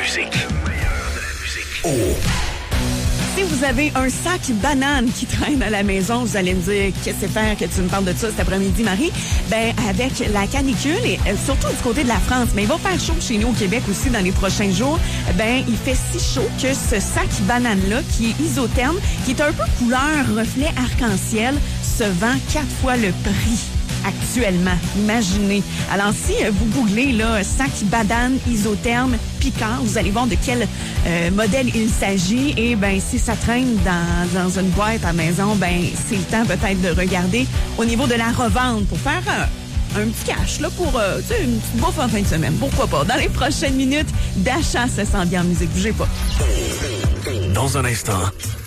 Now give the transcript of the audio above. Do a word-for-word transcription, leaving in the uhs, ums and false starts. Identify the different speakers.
Speaker 1: musique. Le meilleur de la musique. Oh.
Speaker 2: Si vous avez un sac banane qui traîne à la maison, vous allez me dire, qu'est-ce que c'est faire que tu me parles de ça cet après-midi, Marie? Ben, avec la canicule et euh, surtout du côté de la France, mais il va faire chaud chez nous au Québec aussi dans les prochains jours. Ben, il fait si chaud que ce sac banane-là, qui est isotherme, qui est un peu couleur reflet arc-en-ciel, se vend quatre fois le prix. Actuellement, imaginez. Alors, si vous googlez là, sac banane isotherme Picard, vous allez voir de quel euh, modèle il s'agit. Et ben, si ça traîne dans, dans une boîte à la maison, ben, c'est le temps peut-être de regarder au niveau de la revente pour faire euh, un petit cash là, pour euh, une petite bouffe en fin de semaine. Pourquoi pas? Dans les prochaines minutes, d'achat, ça s'en vient en musique. Bougez pas.
Speaker 1: Dans un instant,